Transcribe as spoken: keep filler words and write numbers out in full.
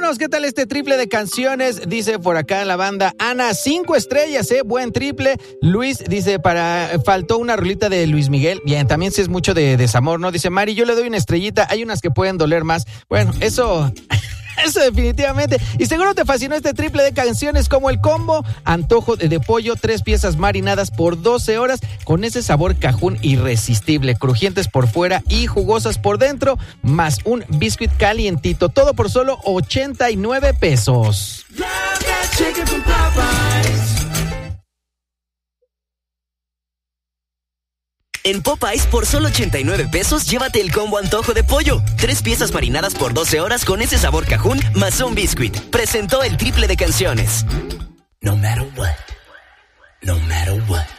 Cuéntanos qué tal este triple de canciones. Dice por acá la banda Ana, cinco estrellas, eh, buen triple. Luis dice, para faltó una rolita de Luis Miguel. Bien, también si es mucho de desamor, ¿no? Dice Mari, yo le doy una estrellita. Hay unas que pueden doler más. Bueno, eso... Eso definitivamente. Y seguro te fascinó este triple de canciones como el combo antojo de, de pollo, tres piezas marinadas por doce horas con ese sabor cajún irresistible, crujientes por fuera y jugosas por dentro, más un biscuit calientito, todo por solo ochenta y nueve pesos. En Popeyes, por solo ochenta y nueve pesos, llévate el combo antojo de pollo. Tres piezas marinadas por doce horas con ese sabor cajún, más un biscuit. Presentó el triple de canciones. No matter what, no matter what.